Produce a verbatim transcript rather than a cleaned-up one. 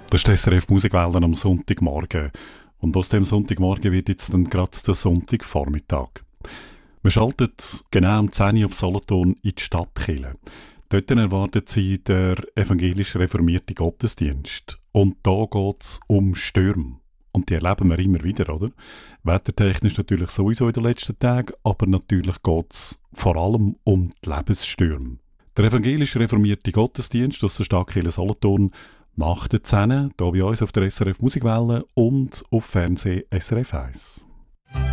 Das ist die S R F Musikwellen am Sonntagmorgen. Und aus dem Sonntagmorgen wird jetzt dann gerade der Sonntagvormittag. Wir schalten genau um zehn Uhr auf Solothurn in die Stadtkirche. Dort erwartet sie der evangelisch reformierte Gottesdienst. Und da geht es um Stürme. Und die erleben wir immer wieder, oder? Wettertechnisch natürlich sowieso in den letzten Tagen, aber natürlich geht es vor allem um die Lebensstürme. Der evangelisch reformierte Gottesdienst aus der Stadtkirche Solothurn nach der zehn, hier bei uns auf der S R F Musikwelle und auf Fernsehen S R F eins.